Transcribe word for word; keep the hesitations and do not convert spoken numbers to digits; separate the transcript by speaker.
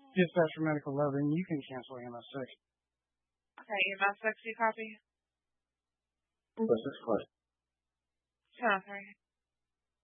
Speaker 1: Dispatch for medical eleven, you can cancel E M S six.
Speaker 2: Okay, E M S six, you copy?
Speaker 3: What's this question?
Speaker 2: ten oh three.